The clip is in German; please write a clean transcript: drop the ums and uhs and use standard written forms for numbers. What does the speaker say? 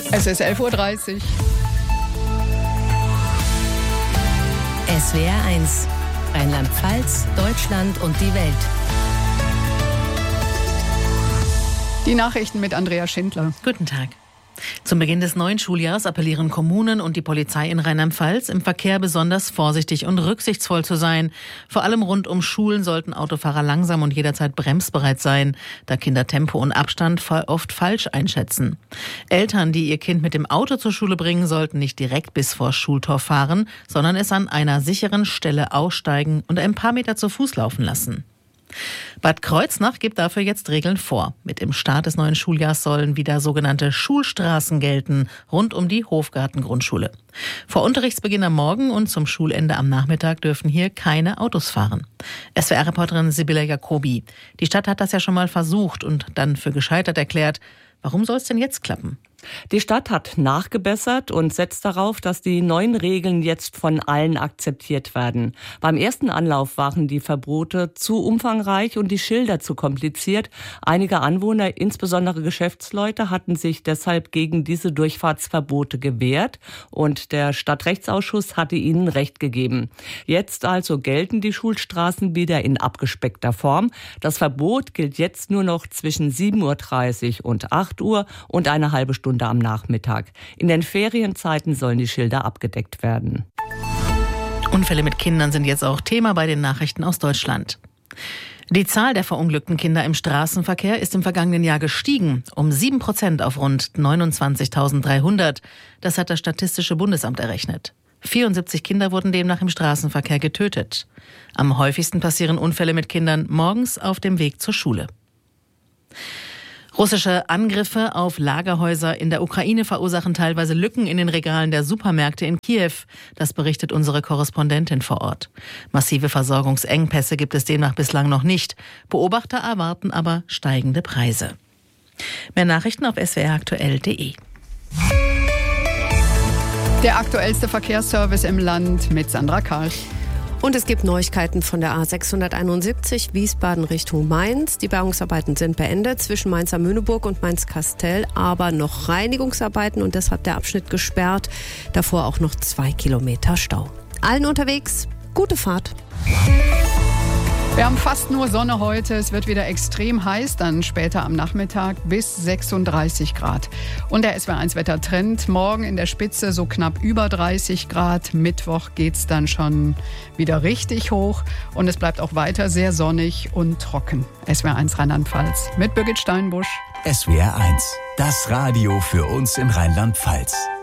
Es ist 11:30 Uhr. SWR 1, Rheinland-Pfalz, Deutschland und die Welt. Die Nachrichten mit Andrea Schindler. Guten Tag. Zum Beginn des neuen Schuljahres appellieren Kommunen und die Polizei in Rheinland-Pfalz, im Verkehr besonders vorsichtig und rücksichtsvoll zu sein. Vor allem rund um Schulen sollten Autofahrer langsam und jederzeit bremsbereit sein, da Kinder Tempo und Abstand oft falsch einschätzen. Eltern, die ihr Kind mit dem Auto zur Schule bringen, sollten nicht direkt bis vor Schultor fahren, sondern es an einer sicheren Stelle aussteigen und ein paar Meter zu Fuß laufen lassen. Bad Kreuznach gibt dafür jetzt Regeln vor. Mit dem Start des neuen Schuljahrs sollen wieder sogenannte Schulstraßen gelten, rund um die Hofgarten-Grundschule. Vor Unterrichtsbeginn am Morgen und zum Schulende am Nachmittag dürfen hier keine Autos fahren. SWR-Reporterin Sibylle Jacobi. Die Stadt hat das ja schon mal versucht und dann für gescheitert erklärt. Warum soll es denn jetzt klappen? Die Stadt hat nachgebessert und setzt darauf, dass die neuen Regeln jetzt von allen akzeptiert werden. Beim ersten Anlauf waren die Verbote zu umfangreich und die Schilder zu kompliziert. Einige Anwohner, insbesondere Geschäftsleute, hatten sich deshalb gegen diese Durchfahrtsverbote gewehrt und der Stadtrechtsausschuss hatte ihnen Recht gegeben. Jetzt also gelten die Schulstraßen wieder in abgespeckter Form. Das Verbot gilt jetzt nur noch zwischen 7:30 Uhr und 8 Uhr und eine halbe Stunde am Nachmittag. In den Ferienzeiten sollen die Schilder abgedeckt werden. Unfälle mit Kindern sind jetzt auch Thema bei den Nachrichten aus Deutschland. Die Zahl der verunglückten Kinder im Straßenverkehr ist im vergangenen Jahr gestiegen, um 7% auf rund 29.300. Das hat das Statistische Bundesamt errechnet. 74 Kinder wurden demnach im Straßenverkehr getötet. Am häufigsten passieren Unfälle mit Kindern morgens auf dem Weg zur Schule. Russische Angriffe auf Lagerhäuser in der Ukraine verursachen teilweise Lücken in den Regalen der Supermärkte in Kiew. Das berichtet unsere Korrespondentin vor Ort. Massive Versorgungsengpässe gibt es demnach bislang noch nicht. Beobachter erwarten aber steigende Preise. Mehr Nachrichten auf swraktuell.de. Der aktuellste Verkehrsservice im Land mit Sandra Karsch. Und es gibt Neuigkeiten von der A671 Wiesbaden Richtung Mainz. Die Bergungsarbeiten sind beendet zwischen Mainz-Amöneburg und Mainz-Kastel, aber noch Reinigungsarbeiten und deshalb der Abschnitt gesperrt. Davor auch noch 2 Kilometer Stau. Allen unterwegs, gute Fahrt. Wir haben fast nur Sonne heute. Es wird wieder extrem heiß, dann später am Nachmittag bis 36 Grad. Und der SWR1-Wettertrend. Morgen in der Spitze so knapp über 30 Grad. Mittwoch geht's dann schon wieder richtig hoch. Und es bleibt auch weiter sehr sonnig und trocken. SWR1 Rheinland-Pfalz mit Birgit Steinbusch. SWR1, das Radio für uns in Rheinland-Pfalz.